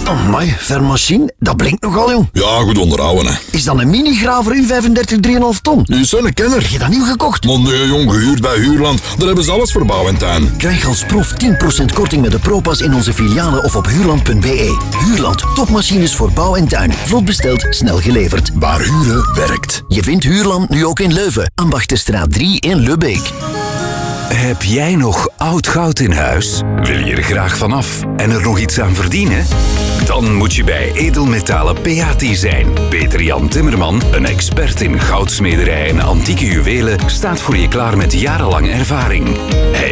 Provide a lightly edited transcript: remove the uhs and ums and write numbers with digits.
Amai, vermachine, dat blinkt nogal, jong. Ja, goed onderhouden, hè. Is dat een mini-graver U35 3,5 ton? Die is een kenner. Heb je dat nieuw gekocht? Maar nee, jong, gehuurd bij Huurland. Daar hebben ze alles voor bouw en tuin. Krijg als proef 10% korting met de ProPass in onze filialen of op huurland.be. Huurland, topmachines voor bouw en tuin. Vlot besteld, snel geleverd. Waar huren werkt. Je vindt Huurland nu ook in Leuven. Ambachtenstraat 3 in Lubbeek. Heb jij nog oud goud in huis? Wil je er graag vanaf en er nog iets aan verdienen? Dan moet je bij Edelmetalen PAT zijn. Peter Jan Timmerman, een expert in goudsmederij en antieke juwelen, staat voor je klaar met jarenlang ervaring. Hij